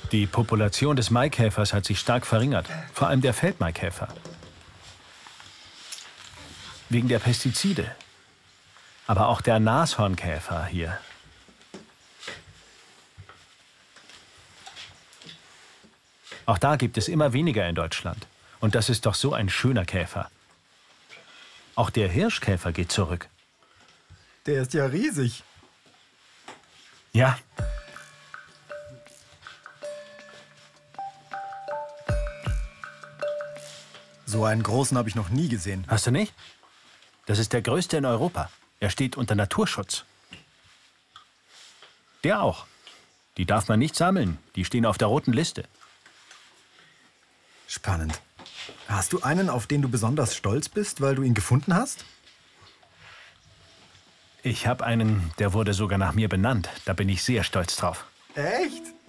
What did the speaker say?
Die Population des Maikäfers hat sich stark verringert, vor allem der Feldmaikäfer. Wegen der Pestizide. Aber auch der Nashornkäfer hier. Auch da gibt es immer weniger in Deutschland. Und das ist doch so ein schöner Käfer. Auch der Hirschkäfer geht zurück. Der ist ja riesig. Ja. So einen großen habe ich noch nie gesehen. Hast du nicht? Das ist der größte in Europa. Er steht unter Naturschutz. Der auch. Die darf man nicht sammeln. Die stehen auf der roten Liste. Spannend. Hast du einen, auf den du besonders stolz bist, weil du ihn gefunden hast? Ich habe einen, der wurde sogar nach mir benannt. Da bin ich sehr stolz drauf. Echt?